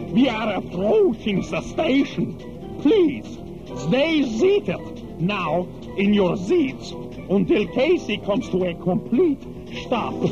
We are approaching the station. Please, stay seated now in your seats until Casey comes to a complete stop.